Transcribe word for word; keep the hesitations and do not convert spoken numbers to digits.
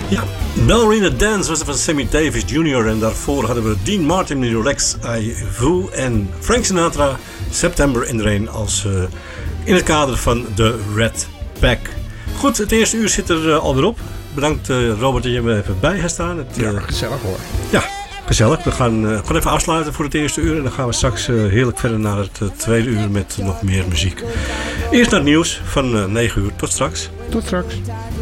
Ja, Ballerina Dance was er van Sammy Davis junior En daarvoor hadden we Dean Martin met Relax I Vous en Frank Sinatra, September in the Rain als uh, in het kader van de Red Pack. Goed, het eerste uur zit er uh, alweer op. Bedankt uh, Robert dat je me even bij hebt staan. Het, uh, ja, gezellig hoor. Ja, gezellig. We gaan uh, gewoon even afsluiten voor het eerste uur. En dan gaan we straks uh, heerlijk verder naar het uh, tweede uur met uh, nog meer muziek. Eerst naar het nieuws van uh, negen uur. Tot straks. Tot straks.